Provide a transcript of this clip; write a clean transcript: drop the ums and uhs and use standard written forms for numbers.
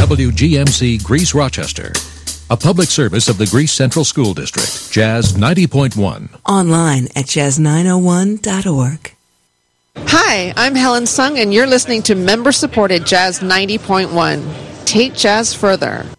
WGMC Greece Rochester. A public service of the Greece Central School District. Jazz 90.1. Online at jazz901.org. Hi, I'm Helen Sung, and you're listening to member-supported Jazz 90.1. Take jazz further.